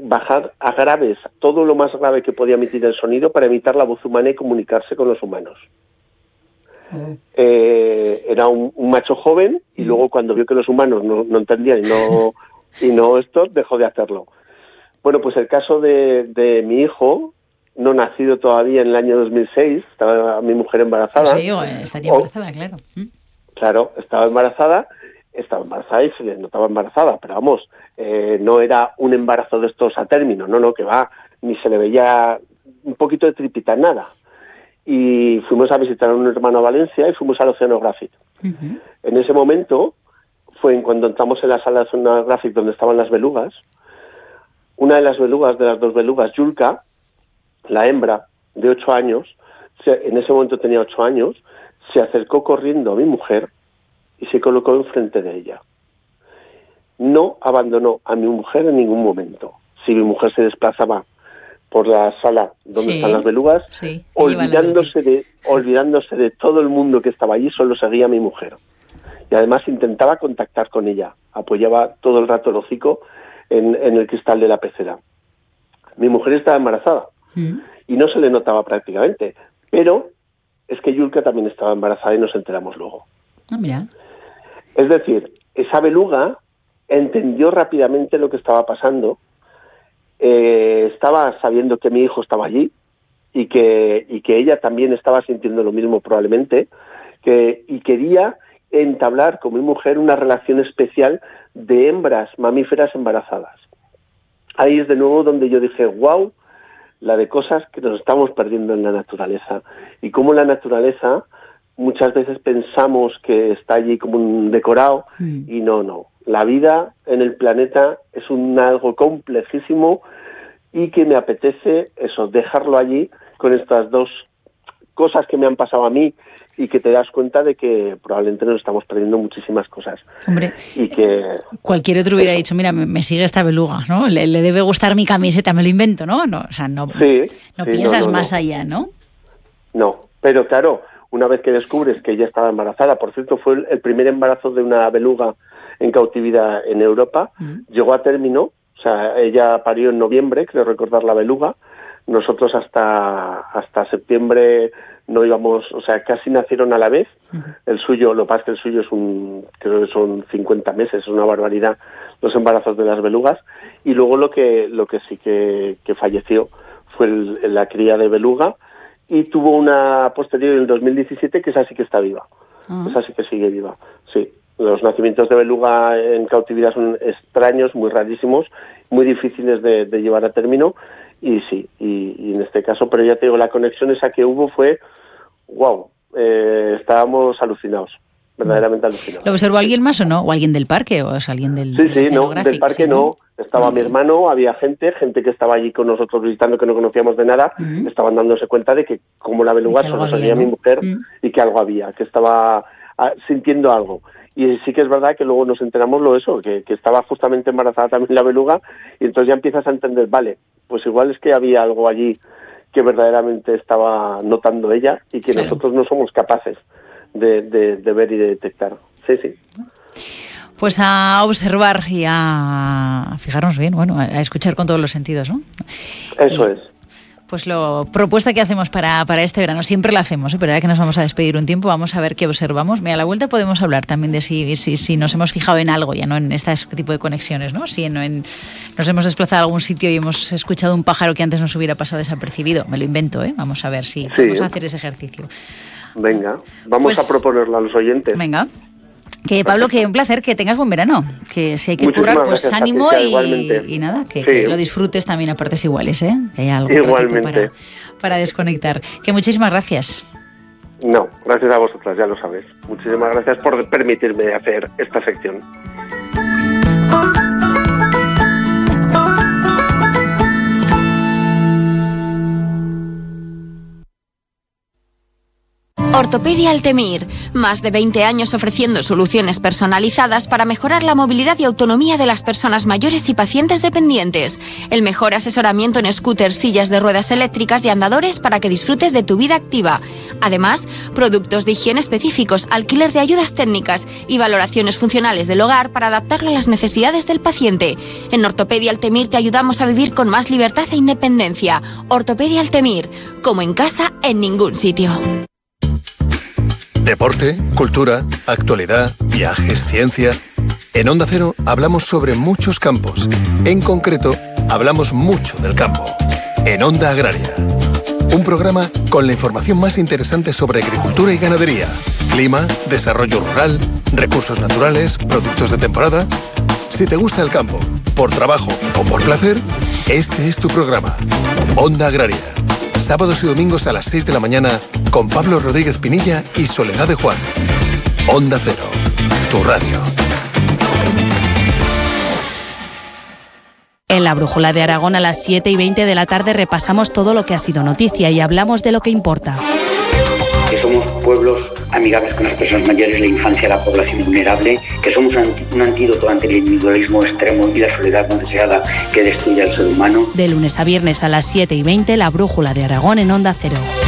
bajar a graves, todo lo más grave que podía emitir el sonido para imitar la voz humana y comunicarse con los humanos. Era un macho joven y luego cuando vio que los humanos no entendían y no esto, dejó de hacerlo. Bueno, pues el caso de mi hijo, no nacido todavía en el año 2006, estaba mi mujer embarazada. Sí, estaría embarazada, claro. Claro, estaba embarazada y se le notaba embarazada, pero vamos, no era un embarazo de estos a término, no, que va, ni se le veía un poquito de tripita, nada. Y fuimos a visitar a un hermano a Valencia y fuimos al Oceanographic. Uh-huh. En ese momento fue cuando entramos en la sala de Oceanographic donde estaban las belugas. Una de las dos belugas, Yulka, la hembra de 8 años, en ese momento tenía 8 años, se acercó corriendo a mi mujer y se colocó enfrente de ella. No abandonó a mi mujer en ningún momento. Si mi mujer se desplazaba por la sala donde están las belugas, olvidándose de todo el mundo que estaba allí, solo seguía a mi mujer. Y además intentaba contactar con ella, apoyaba todo el rato el hocico en el cristal de la pecera. Mi mujer estaba embarazada y no se le notaba prácticamente, pero es que Yulka también estaba embarazada y nos enteramos luego. Mira. Es decir, esa beluga entendió rápidamente lo que estaba pasando, estaba sabiendo que mi hijo estaba allí y que ella también estaba sintiendo lo mismo probablemente, y quería entablar con mi mujer una relación especial de hembras mamíferas embarazadas. Ahí es de nuevo donde yo dije, wow, la de cosas que nos estamos perdiendo en la naturaleza y cómo la naturaleza muchas veces pensamos que está allí como un decorado y no. La vida en el planeta es algo complejísimo y que me apetece dejarlo allí con estas dos cosas que me han pasado a mí y que te das cuenta de que probablemente nos estamos perdiendo muchísimas cosas. Hombre, y que cualquier otro hubiera dicho, mira, me sigue esta beluga, ¿no? Le debe gustar mi camiseta, me lo invento, ¿no? O sea, no piensas más allá, ¿no? No, pero claro, una vez que descubres que ella estaba embarazada, por cierto, fue el primer embarazo de una beluga en cautividad en Europa, llegó a término, o sea, ella parió en noviembre, creo recordar la beluga, nosotros hasta septiembre no íbamos, o sea, casi nacieron a la vez. El suyo, lo que pasa es que el suyo creo que son 50 meses, es una barbaridad los embarazos de las belugas. Y luego lo que sí que falleció fue la cría de beluga y tuvo una posterior en el 2017 que esa sí que está viva. Esa sí que sigue viva, sí. Los nacimientos de beluga en cautividad son extraños, muy rarísimos, muy difíciles de llevar a término. Y sí, y en este caso, pero ya te digo, la conexión esa que hubo fue, wow, estábamos alucinados, verdaderamente alucinados. ¿Lo observó alguien más o no? ¿O alguien del parque? ¿O es alguien del no, del parque no. Estaba mi hermano, había gente que estaba allí con nosotros visitando, que no conocíamos de nada, estaban dándose cuenta de que como la beluga solo seguía a mi mujer y que algo había, que estaba sintiendo algo. Y sí que es verdad que luego nos enteramos que estaba justamente embarazada también la beluga y entonces ya empiezas a entender, vale, pues igual es que había algo allí que verdaderamente estaba notando ella y que nosotros no somos capaces de ver y de detectar. Sí. Pues a observar y a fijarnos bien, a escuchar con todos los sentidos, ¿no? Eso es. Pues la propuesta que hacemos para este verano, siempre la hacemos, pero ahora que nos vamos a despedir un tiempo, vamos a ver qué observamos. Mira, a la vuelta podemos hablar también de si nos hemos fijado en algo, ya no en este tipo de conexiones, ¿no? Si nos hemos desplazado a algún sitio y hemos escuchado un pájaro que antes nos hubiera pasado desapercibido. Me lo invento, ¿eh? Vamos a ver si vamos a hacer ese ejercicio. Venga, vamos a proponerlo a los oyentes. Venga. Que Pablo, que un placer, que tengas buen verano, que si hay que currar, pues ánimo y nada, que lo disfrutes también a partes iguales, que haya algo para desconectar. Que muchísimas gracias. No, gracias a vosotras, ya lo sabes. Muchísimas gracias por permitirme hacer esta sección. Ortopedia Altemir. Más de 20 años ofreciendo soluciones personalizadas para mejorar la movilidad y autonomía de las personas mayores y pacientes dependientes. El mejor asesoramiento en scooters, sillas de ruedas eléctricas y andadores para que disfrutes de tu vida activa. Además, productos de higiene específicos, alquiler de ayudas técnicas y valoraciones funcionales del hogar para adaptarlo a las necesidades del paciente. En Ortopedia Altemir te ayudamos a vivir con más libertad e independencia. Ortopedia Altemir, como en casa, en ningún sitio. Deporte, cultura, actualidad, viajes, ciencia. En Onda Cero hablamos sobre muchos campos. En concreto, hablamos mucho del campo. En Onda Agraria. Un programa con la información más interesante sobre agricultura y ganadería, clima, desarrollo rural, recursos naturales, productos de temporada. Si te gusta el campo, por trabajo o por placer, este es tu programa. Onda Agraria. Sábados y domingos a las 6 de la mañana con Pablo Rodríguez Pinilla y Soledad de Juan. Onda Cero, tu radio. En la Brújula de Aragón a las 7:20 de la tarde repasamos todo lo que ha sido noticia y hablamos de lo que importa. Que somos pueblos amigables con las personas mayores, la infancia, la población vulnerable, que somos un antídoto ante el individualismo extremo y la soledad no deseada que destruye al ser humano. De lunes a viernes a las 7:20, la Brújula de Aragón en Onda Cero.